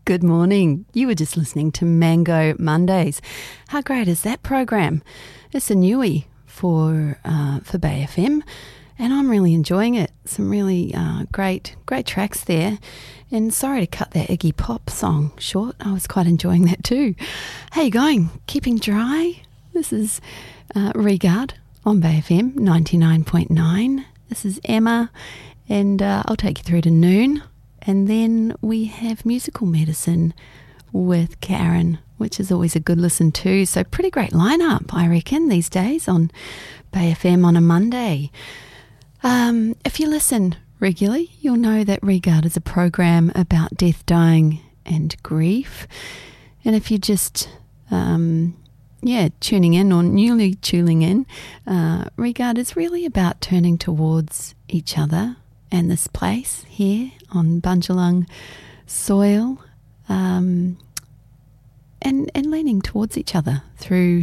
Good morning. You were just listening to Mango Mondays. How great is that program? It's a newie for Bay FM, and I'm really enjoying it. Some really great tracks there. And sorry to cut that Iggy Pop song short. I was quite enjoying that too. How you going? Keeping dry? This is Regard on Bay FM 99.9. This is Emma, and I'll take you through to noon. And then we have Musical Medicine with Karen, which is always a good listen too. So pretty great lineup, I reckon, these days on Bay FM on a Monday. If you listen regularly, you'll know that Regard is a program about death, dying and grief. And if you're just, tuning in or newly tuning in, Regard is really about turning towards each other and this place here on Bundjalung soil, and leaning towards each other through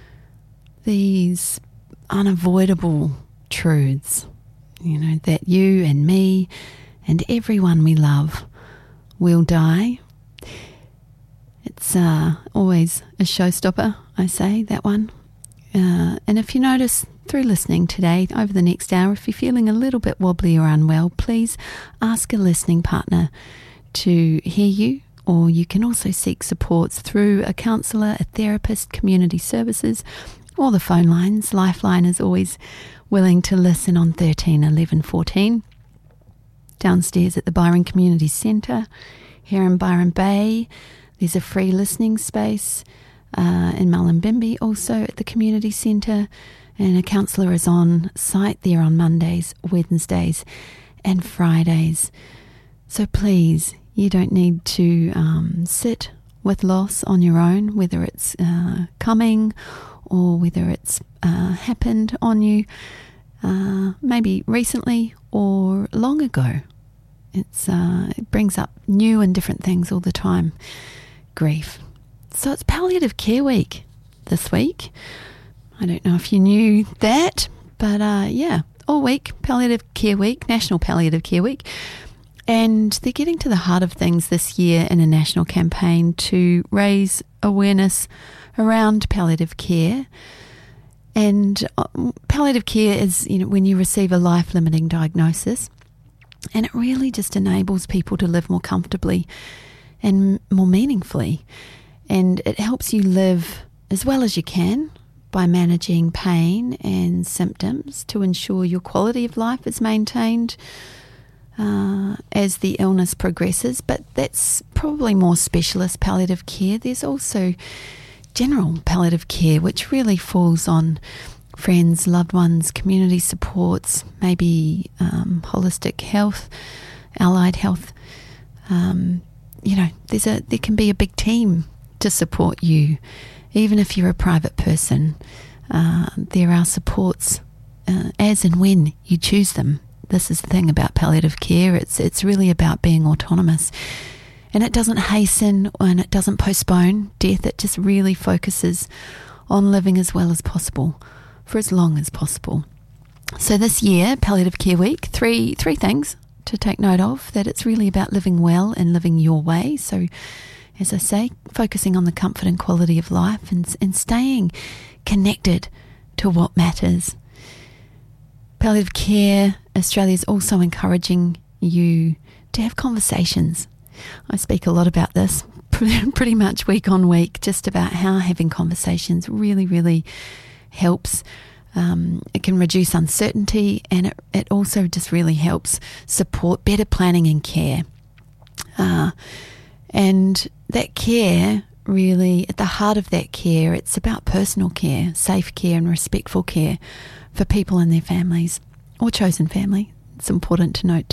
these unavoidable truths, you know, that you and me and everyone we love will die. It's always a showstopper, I say, that one. And if you notice through listening today, over the next hour, if you're feeling a little bit wobbly or unwell, please ask a listening partner to hear you, or you can also seek supports through a counsellor, a therapist, community services, or the phone lines. Lifeline is always willing to listen on 13 11 14. Downstairs at the Byron Community Centre here in Byron Bay, there's a free listening space in Mullumbimby, also at the community centre, and a counsellor is on site there on Mondays, Wednesdays and Fridays. So please, you don't need to sit with loss on your own, whether it's coming or whether it's happened on you maybe recently or long ago. It brings up new and different things all the time. Grief. So it's Palliative Care Week this week. I don't know if you knew that, but all week, Palliative Care Week, National Palliative Care Week. And they're getting to the heart of things this year in a national campaign to raise awareness around palliative care. And palliative care is, you know, when you receive a life-limiting diagnosis, and it really just enables people to live more comfortably and more meaningfully. And it helps you live as well as you can by managing pain and symptoms to ensure your quality of life is maintained as the illness progresses. But that's probably more specialist palliative care. There's also general palliative care, which really falls on friends, loved ones, community supports, maybe holistic health, allied health. There can be a big team to support you. Even if you're a private person, there are supports as and when you choose them. This is the thing about palliative care. It's really about being autonomous. And it doesn't hasten and it doesn't postpone death. It just really focuses on living as well as possible for as long as possible. So this year, Palliative Care Week, three things to take note of, that it's really about living well and living your way. So as I say, focusing on the comfort and quality of life and staying connected to what matters. Palliative Care Australia is also encouraging you to have conversations. I speak a lot about this pretty much week on week, just about how having conversations really, really helps. It can reduce uncertainty, and it also just really helps support better planning and care. And that care, really, at the heart of that care, it's about personal care, safe care and respectful care for people and their families, or chosen family. It's important to note